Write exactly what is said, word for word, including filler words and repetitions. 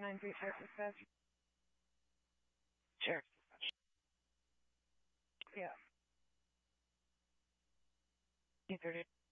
nine three sheriff dispatch. Sheriff. Yeah. eight thirty.